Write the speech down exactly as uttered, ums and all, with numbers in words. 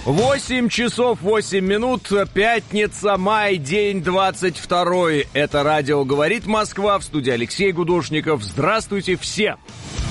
восемь часов восемь минут, пятница, май, день двадцать второй. Это радио «Говорит Москва», в студии Алексей Гудошников. Здравствуйте все!